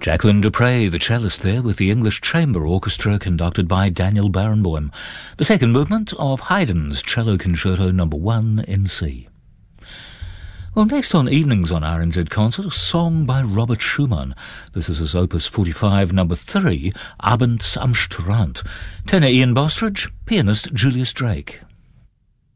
Jacqueline Dupre, the cellist there, with the English Chamber Orchestra conducted by Daniel Barenboim. The second movement of Haydn's Cello Concerto No. 1 in C. Well, next on Evenings on RNZ Concert, a song by Robert Schumann. This is his Opus 45, No. 3, Abends am Strand. Tenor Ian Bostridge, pianist Julius Drake.